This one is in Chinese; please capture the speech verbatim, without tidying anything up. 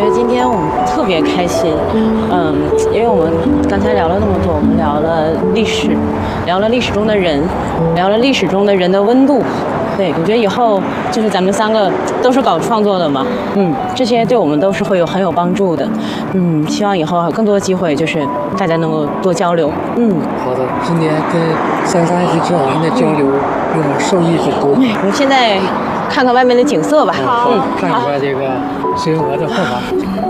觉得今天我们特别开心，嗯，因为我们刚才聊了那么多，我们聊了历史，聊了历史中的人，聊了历史中的人的温度。对，我觉得以后就是咱们三个都是搞创作的嘛，嗯，这些对我们都是会有很有帮助的，嗯，希望以后还有更多的机会，就是大家能够多交流，嗯。 好的，今天跟珊珊和志豪的交流让我受益很多。 我们现在看看外面的景色吧， 好， 嗯， 看一下这个巍峨的后方。